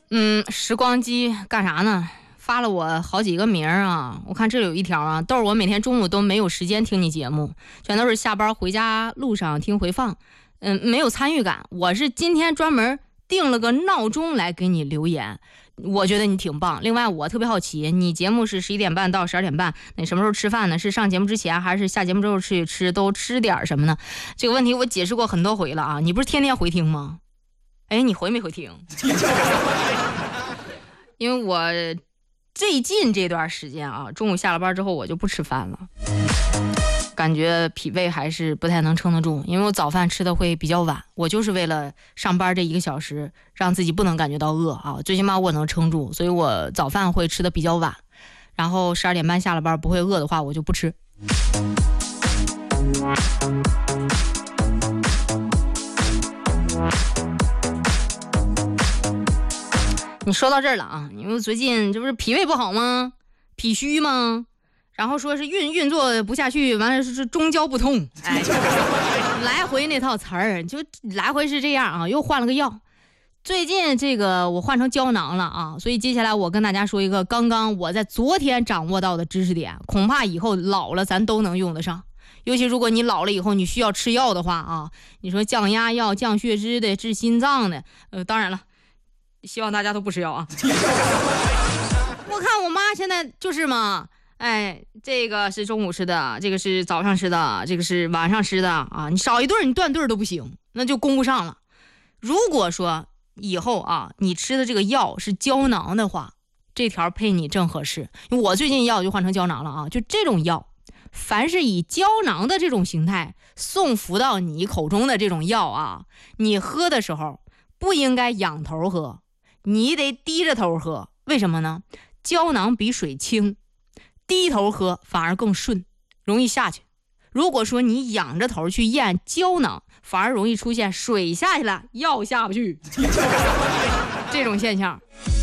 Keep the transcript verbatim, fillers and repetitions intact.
嗯，时光机干啥呢？发了我好几个名儿啊！我看这里有一条啊，豆儿，我每天中午都没有时间听你节目，全都是下班回家路上听回放，嗯，没有参与感。我是今天专门定了个闹钟来给你留言，我觉得你挺棒。另外，我特别好奇，你节目是十一点半到十二点半，那什么时候吃饭呢？是上节目之前还是下节目之后去吃？都吃点什么呢？这个问题我解释过很多回了啊！你不是天天回听吗？哎，你回没回听？因为我最近这段时间啊，中午下了班之后我就不吃饭了，感觉脾胃还是不太能撑得住，因为我早饭吃的会比较晚，我就是为了上班这一个小时让自己不能感觉到饿啊，最起码我能撑住，所以我早饭会吃的比较晚，然后十二点半下了班不会饿的话我就不吃。你说到这儿了啊，因为最近这不是脾胃不好吗？脾虚吗？然后说是运运作不下去，完了是中焦不通，哎，来回那套词儿就来回是这样啊，又换了个药。最近这个我换成胶囊了啊，所以接下来我跟大家说一个刚刚我在昨天掌握到的知识点，恐怕以后老了咱都能用得上。尤其如果你老了以后你需要吃药的话啊，你说降压药、降血脂的、治心脏的，呃，当然了。希望大家都不吃药啊！我看我妈现在就是嘛，哎，这个是中午吃的，这个是早上吃的，这个是晚上吃的啊！你少一顿你断顿都不行，那就供不上了。如果说以后啊，你吃的这个药是胶囊的话，这条配你正合适。我最近药就换成胶囊了啊！就这种药，凡是以胶囊的这种形态送服到你口中的这种药啊，你喝的时候不应该仰头喝。你得低着头喝，为什么呢？胶囊比水轻，低头喝反而更顺，容易下去。如果说你仰着头去咽胶囊，反而容易出现水下去了，药下不去这种现象。